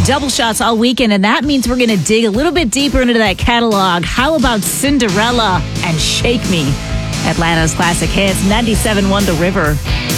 Double shots all weekend, and that means we're going to dig a little bit deeper into that catalog. How about Cinderella and Shake Me? Atlanta's classic hits, 97.1 The River.